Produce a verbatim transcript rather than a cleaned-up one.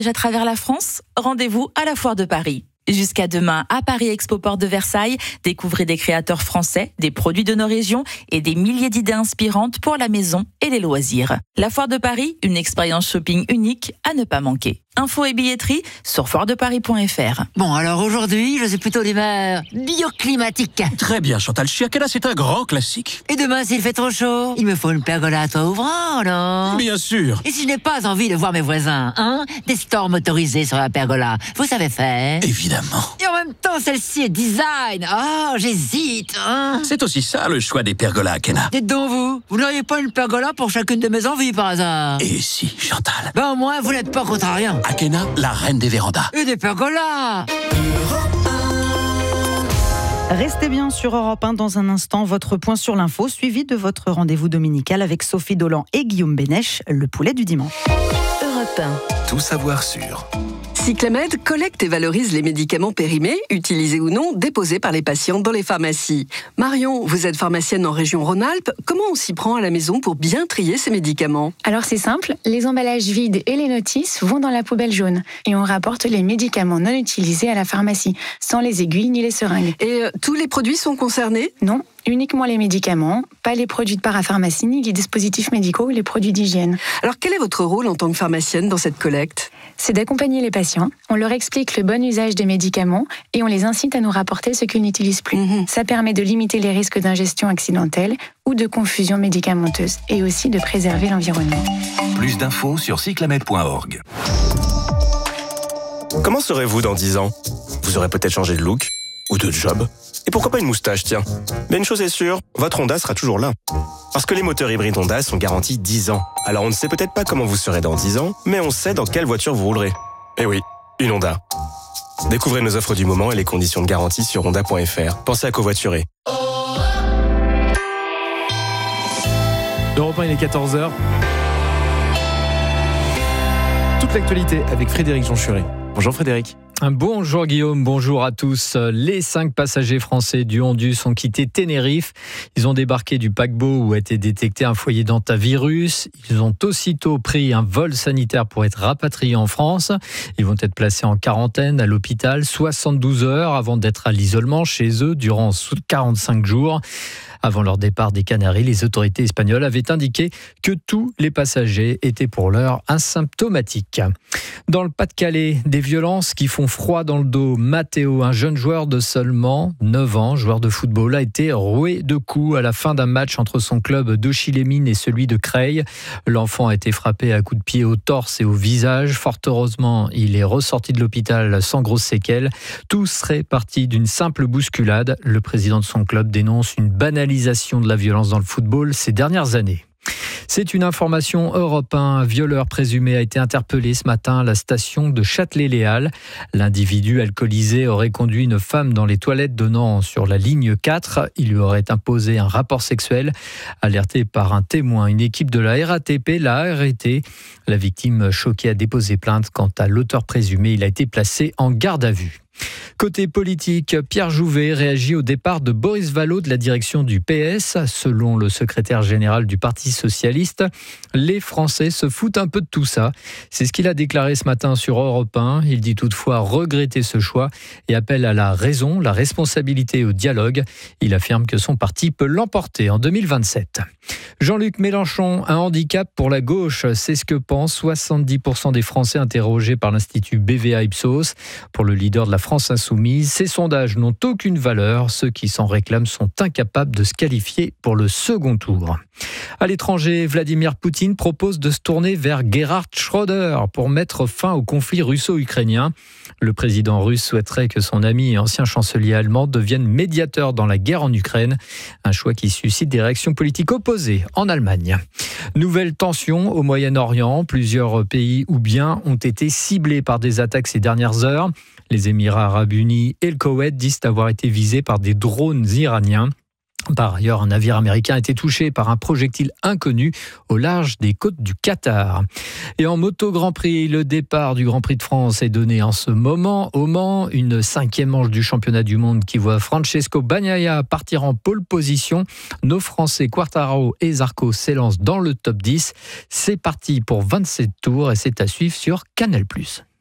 À travers la France, rendez-vous à la Foire de Paris. Jusqu'à demain, à Paris Expo Porte de Versailles, découvrez des créateurs français, des produits de nos régions et des milliers d'idées inspirantes pour la maison et les loisirs. La Foire de Paris, une expérience shopping unique à ne pas manquer. Infos et billetterie sur foire de paris point f r. Bon, alors aujourd'hui, je suis plutôt d'humeur bioclimatique. Très bien, Chantal Chiakela, c'est un grand classique. Et demain, s'il fait trop chaud, il me faut une pergola à toit ouvrant, non? Bien sûr. Et si je n'ai pas envie de voir mes voisins, hein? Des stores motorisés sur la pergola, vous savez faire? Évidemment. Et en même temps, celle-ci est design. Oh, j'hésite, hein? C'est aussi ça, le choix des pergolas, Akena. Dites donc vous, vous n'auriez pas une pergola pour chacune de mes envies, par hasard? Et si, Chantal? Ben au moins, vous n'êtes pas contrariant. Akena, la reine des vérandas. Et des pergolas. Restez bien sur Europe un dans un instant, votre point sur l'info, suivi de votre rendez-vous dominical avec Sophie Dolan et Guillaume Bénèche, le poulet du dimanche. Europe un. Tout savoir sur... Cyclamed collecte et valorise les médicaments périmés, utilisés ou non, déposés par les patients dans les pharmacies. Marion, vous êtes pharmacienne en région Rhône-Alpes. Comment on s'y prend à la maison pour bien trier ces médicaments? Alors c'est simple, les emballages vides et les notices vont dans la poubelle jaune. Et on rapporte les médicaments non utilisés à la pharmacie, sans les aiguilles ni les seringues. Et euh, tous les produits sont concernés? Non, uniquement les médicaments, pas les produits de parapharmacie, ni les dispositifs médicaux ou les produits d'hygiène. Alors quel est votre rôle en tant que pharmacienne dans cette collecte? C'est d'accompagner les patients, on leur explique le bon usage des médicaments et on les incite à nous rapporter ce qu'ils n'utilisent plus. Mmh. Ça permet de limiter les risques d'ingestion accidentelle ou de confusion médicamenteuse et aussi de préserver l'environnement. Plus d'infos sur cyclamed point org. Comment serez-vous dans dix ans? Vous aurez peut-être changé de look ou de job. Et pourquoi pas une moustache, tiens? Mais une chose est sûre, votre Honda sera toujours là. Parce que les moteurs hybrides Honda sont garantis dix ans. Alors on ne sait peut-être pas comment vous serez dans dix ans, mais on sait dans quelle voiture vous roulerez. Eh oui, une Honda. Découvrez nos offres du moment et les conditions de garantie sur honda point f r. Pensez à covoiturer. Europe un, il est quatorze heures. Toute l'actualité avec Frédéric Jonchuret. Bonjour Frédéric. Bonjour Guillaume, bonjour à tous. Les cinq passagers français du Hondus ont quitté Tenerife. Ils ont débarqué du paquebot où a été détecté un foyer d'hantavirus. Ils ont aussitôt pris un vol sanitaire pour être rapatriés en France. Ils vont être placés en quarantaine à l'hôpital soixante-douze heures avant d'être à l'isolement chez eux durant quarante-cinq jours. Avant leur départ des Canaries, les autorités espagnoles avaient indiqué que tous les passagers étaient pour l'heure asymptomatiques. Dans le Pas-de-Calais, des violences qui font froid dans le dos. Matteo, un jeune joueur de seulement neuf ans, joueur de football, a été roué de coups à la fin d'un match entre son club d'Auchy-les-Mines et celui de Creil. L'enfant a été frappé à coups de pied au torse et au visage. Fort heureusement, il est ressorti de l'hôpital sans grosses séquelles. Tout serait parti d'une simple bousculade. Le président de son club dénonce une banalisation de la violence dans le football ces dernières années. C'est une information Europe un. Un violeur présumé a été interpellé ce matin à la station de Châtelet-Léal. L'individu alcoolisé aurait conduit une femme dans les toilettes donnant sur la ligne quatre. Il lui aurait imposé un rapport sexuel. Alerté par un témoin, une équipe de la R A T P l'a arrêté. La victime choquée a déposé plainte. Quant à l'auteur présumé, il a été placé en garde à vue. Côté politique, Pierre Jouvet réagit au départ de Boris Vallaud de la direction du P S. Selon le secrétaire général du Parti socialiste, les Français se foutent un peu de tout ça. C'est ce qu'il a déclaré ce matin sur Europe un. Il dit toutefois regretter ce choix et appelle à la raison, la responsabilité et au dialogue. Il affirme que son parti peut l'emporter en deux mille vingt-sept. Jean-Luc Mélenchon, un handicap pour la gauche, c'est ce que pensent soixante-dix pour cent des Français interrogés par l'Institut B V A Ipsos. Pour le leader de la France Insoumise, ces sondages n'ont aucune valeur. Ceux qui s'en réclament sont incapables de se qualifier pour le second tour. À l'étranger, Vladimir Poutine propose de se tourner vers Gerhard Schröder pour mettre fin au conflit russo-ukrainien. Le président russe souhaiterait que son ami et ancien chancelier allemand devienne médiateur dans la guerre en Ukraine. Un choix qui suscite des réactions politiques opposées en Allemagne. Nouvelle tension au Moyen-Orient. Plusieurs pays ou biens ont été ciblés par des attaques ces dernières heures. Les Émirats arabes unis et le Koweït disent avoir été visés par des drones iraniens. Par ailleurs, un navire américain a été touché par un projectile inconnu au large des côtes du Qatar. Et en moto Grand Prix, le départ du Grand Prix de France est donné en ce moment au Mans. Une cinquième manche du championnat du monde qui voit Francesco Bagnaia partir en pole position. Nos Français Quartararo et Zarco s'élancent dans le top dix. C'est parti pour vingt-sept tours et c'est à suivre sur Canal plus.